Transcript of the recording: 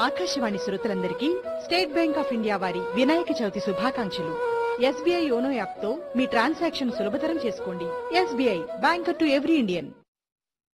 ఆకాశవాణి శ్రోతలందరికీ state bank of India వారి వినాయక చవితి శుభాకాంక్షలు. ఎస్బీఐ యోనో యాప్ తో మీ ట్రాన్సాక్షన్ సులభతరం చేసుకోండి. SBI, banker to every Indian.